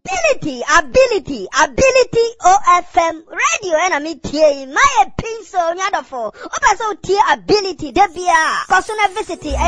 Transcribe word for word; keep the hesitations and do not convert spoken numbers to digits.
Ability, ability, ability O F M radio and I'm here. My pencil, nyadofo. Opa so ability, debia. Cause visit